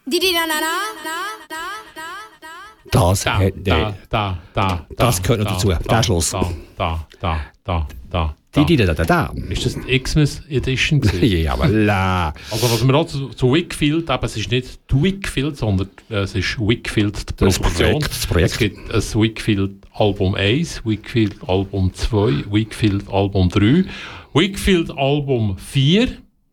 Das gehört noch dazu. Der Schluss. Ist das die Xmas Edition gewesen? Ja, voilà. Also was wir auch zu Wickfield, aber es ist nicht die Wickfield, sondern es ist Wickfield die Produktion. Das Projekt. Es gibt ein Wickfield Album 1, Wickfield Album 2, Wickfield Album 3, Wickfield Album 4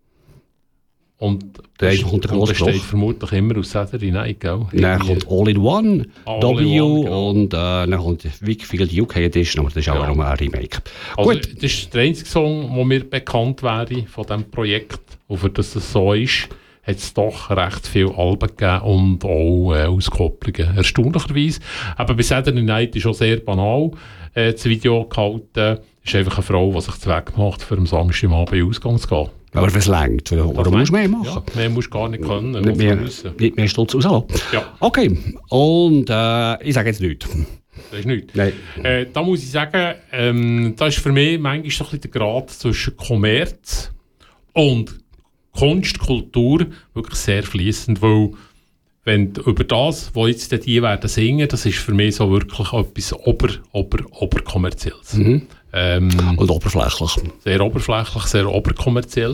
und Da kommt der grosse besteht Bruch. vermutlich immer aus Saturday Night, gell? Dann kommt All-in-One, All in W One, genau. und dann kommt Wickfield UK Edition, aber das ist auch noch ein Remake. Also, Gut. das ist der einzige Song, der mir bekannt wäre von diesem Projekt. Und für das es so ist, hat es doch recht viele Alben gegeben und auch Auskopplungen. Erstaunlicherweise. Aber bei Saturday Night ist auch sehr banal das Video gehalten. Es ist einfach eine Frau, die sich zu Weg macht, für am Samstagabend in den Ausgang zu gehen. Aber es längt. Oder musst du mehr machen? Ja, mehr musst du gar nicht können. Nicht mehr Stutz rauslassen. Ja. Okay. Und ich sage jetzt nichts. Das ist nichts. Nein. Da muss ich sagen, da ist für mich manchmal so ein bisschen der Grad zwischen Kommerz und Kunst, Kultur wirklich sehr fließend, weil wenn über das, was jetzt die werden singen, das ist für mich so wirklich etwas oberkommerzielles. Und oberflächlich. Sehr oberflächlich, sehr oberkommerziell.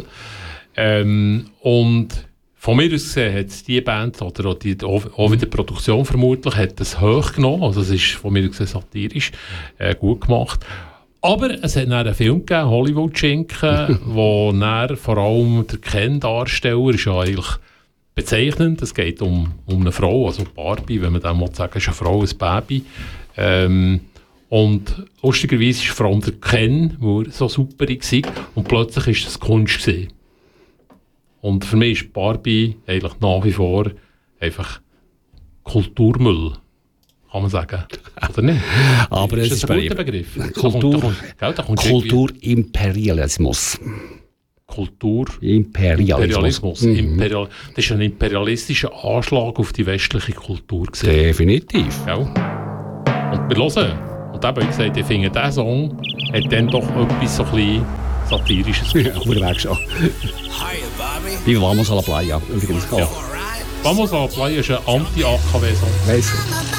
Und von mir aus gesehen hat die Band oder auch wieder die Produktion vermutlich hat das hoch genommen. Also es ist von mir aus gesehen satirisch gut gemacht. Aber es hat dann einen Film gegeben, Hollywood-Schinken, wo dann vor allem der Ken-Darsteller ist ja eigentlich bezeichnend. Es geht um eine Frau, also Barbie, wenn man dann mal sagen, ist eine Frau, ein Baby. Und lustigerweise ist vor allem der Ken, der so super war, und plötzlich ist das Kunst gewesen. Und für mich ist Barbie eigentlich nach wie vor einfach Kulturmüll, kann man sagen. Oder nicht? Aber es ist ein guter Begriff. Kulturimperialismus. Kulturimperialismus. Das ist ein imperialistischer Anschlag auf die westliche Kultur gewesen. Definitiv. Ja. Und wir hören. Und eben, wie gesagt, ich finde, dieser Song hat dann doch etwas so ein bisschen Satirisches. Ja, gut, merkst schon. Wie Vamos a la Playa. Übrigens. Ja. Vamos a la Playa ist ein Anti-AKW-Song. Weiss.